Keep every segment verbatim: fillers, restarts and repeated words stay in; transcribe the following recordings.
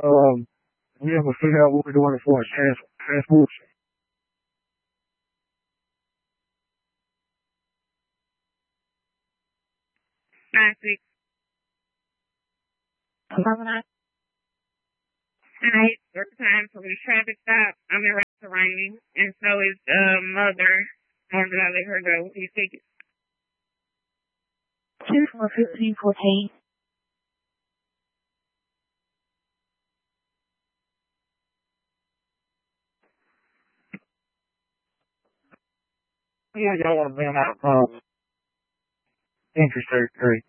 Um, we haven't figured out what we're doing as far as trans transportation. Nine six. Hi, work time for the traffic stop. I'm in raining, and so is uh, mother. How did I let her go? You take it. Two four fifteen fourteen. Yeah, y'all want to ban out um, interest rate.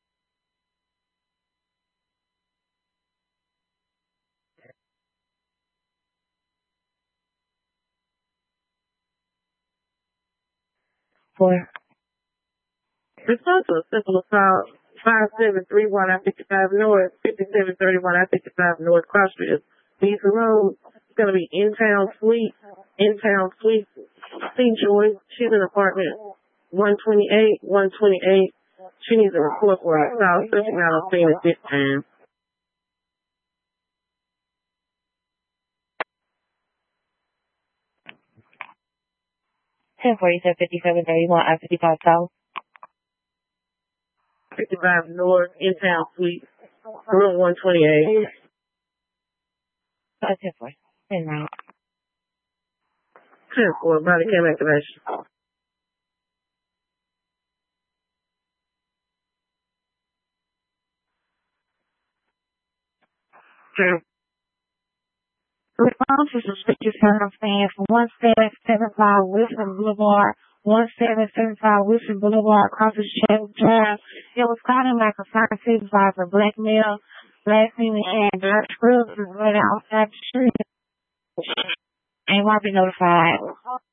Four. Response to a simple assault, five seven three one I fifty-five North, fifty-seven thirty-one I fifty-five North, Cross Street, Beasley Road. It's going to be in-town suite, in-town suite, Saint Joy. She's in apartment one twenty-eight, one twenty-eight. She needs a report for her assault, so she's not on scene at this time. ten forty-seven fifty-seven thirty-one I fifty-five South. fifty-five North, in-town suite, room one twenty-eight. Uh, ten four. ten nine. ten four, body cam activation. Ten. Response is restricted circumstance one seven seven five Wilson Boulevard, one seven seven five Wilson Boulevard, across the Shell Drive. It was caught in like a fire supervisor, black male, blasphemy, and dark scrubs is running outside the street. Ain't want to be notified.